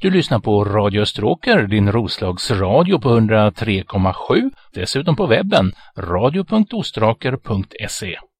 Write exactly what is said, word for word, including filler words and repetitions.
Du lyssnar på Radio Österåker, din Roslagsradio på hundra tre komma sju. Dessutom på webben radio punkt ostraker punkt se.